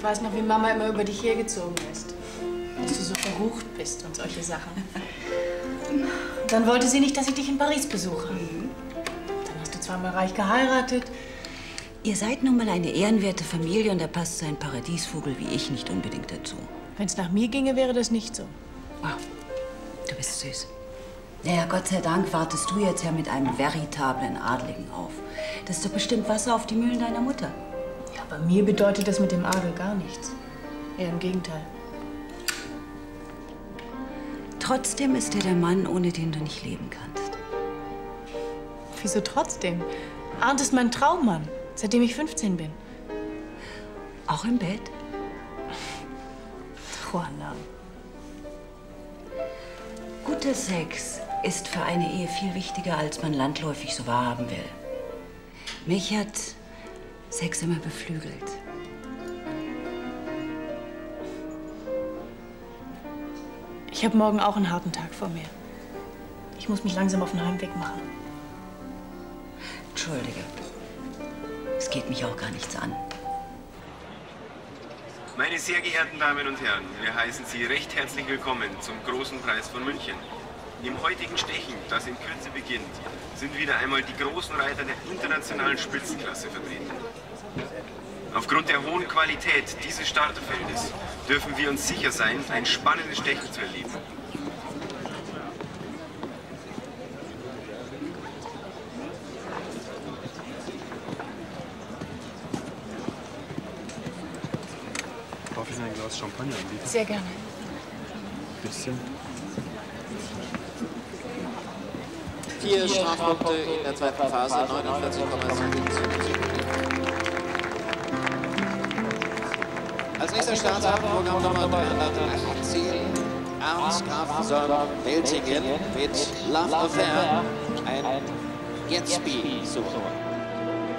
Ich weiß noch, wie Mama immer über dich hergezogen ist. Dass du so verrucht bist und solche Sachen. Dann wollte sie nicht, dass ich dich in Paris besuche. Dann hast du zweimal reich geheiratet. Ihr seid nun mal eine ehrenwerte Familie und da passt so ein Paradiesvogel wie ich nicht unbedingt dazu. Wenn es nach mir ginge, wäre das nicht so. Wow, du bist süß. Naja, Gott sei Dank wartest du jetzt ja mit einem veritablen Adligen auf. Das ist doch bestimmt Wasser auf die Mühlen deiner Mutter. Ja, bei mir bedeutet das mit dem Adel gar nichts. Eher im Gegenteil. Trotzdem ist er der Mann, ohne den du nicht leben kannst. Wieso trotzdem? Arndt ist mein Traummann, seitdem ich 15 bin. Auch im Bett? Juana. Guter Sex ist für eine Ehe viel wichtiger, als man landläufig so wahrhaben will. Mich hat Sex immer beflügelt. Ich habe morgen auch einen harten Tag vor mir. Ich muss mich langsam auf den Heimweg machen. Entschuldige. Es geht mich auch gar nichts an. Meine sehr geehrten Damen und Herren, wir heißen Sie recht herzlich willkommen zum Großen Preis von München. Im heutigen Stechen, das in Kürze beginnt, sind wieder einmal die großen Reiter der internationalen Spitzenklasse vertreten. Aufgrund der hohen Qualität dieses Starterfeldes dürfen wir uns sicher sein, ein spannendes Stechen zu erleben. Darf ich ein Glas Champagner anbieten? Sehr gerne. Bisschen. 4 Strafpunkte in der zweiten Phase, 49,7. Als nächster Starter Programm Nummer 318, Ernst Graf von Weltingen mit Love Affair, ein Gatsby-Song.